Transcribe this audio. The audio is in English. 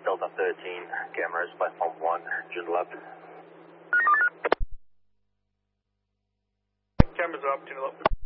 Delta 13, cameras, platform 1, June 11. Cameras are up, June 11.